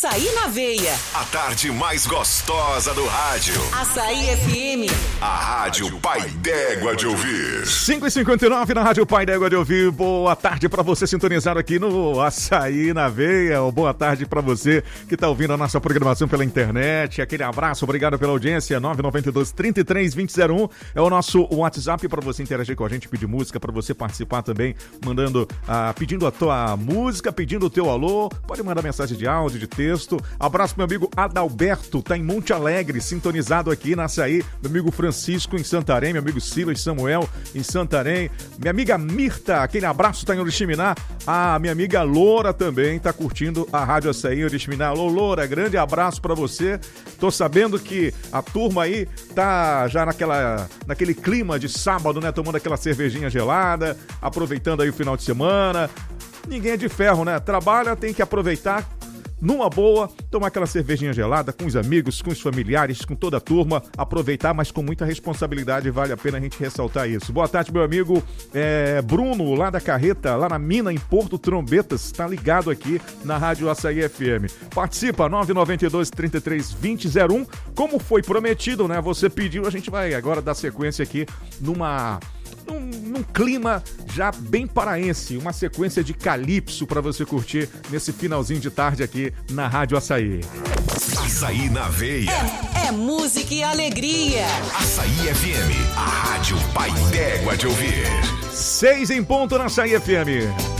Açaí na veia. A tarde mais gostosa do rádio. Açaí FM. A Rádio Pai d'Égua de Ouvir. 5h59 na Rádio Pai d'Égua de Ouvir. Boa tarde para você sintonizado aqui no Açaí na Veia. Boa tarde para você que está ouvindo a nossa programação pela internet. Aquele abraço, obrigado pela audiência. 992-33-2001 é o nosso WhatsApp para você interagir com a gente, pedir música, para você participar também, pedindo a tua música, pedindo o teu alô. Pode mandar mensagem de áudio, de texto. Abraço pro meu amigo Adalberto, tá em Monte Alegre, sintonizado aqui na Açaí. Meu amigo Francisco em Santarém, meu amigo Silas Samuel em Santarém. Minha amiga Mirta, aquele abraço, tá em Oriximiná. A minha amiga Loura também tá curtindo a Rádio Açaí Oriximiná. Alô, Loura, grande abraço pra você. Tô sabendo que a turma aí tá já naquele clima de sábado, né? Tomando aquela cervejinha gelada, aproveitando aí o final de semana. Ninguém é de ferro, né? Trabalha, tem que aproveitar numa boa, tomar aquela cervejinha gelada com os amigos, com os familiares, com toda a turma, aproveitar, mas com muita responsabilidade, vale a pena a gente ressaltar isso. Boa tarde, meu amigo Bruno, lá da Carreta, lá na mina, em Porto Trombetas, tá ligado aqui na Rádio Açaí FM. Participa, 992-33-2001, como foi prometido, né? Você pediu, a gente vai agora dar sequência aqui num clima já bem paraense, uma sequência de calypso para você curtir nesse finalzinho de tarde aqui na Rádio Açaí. Açaí na veia. É música e alegria. Açaí FM, a Rádio Pai d'Égua de Ouvir. 6 em ponto na Açaí FM.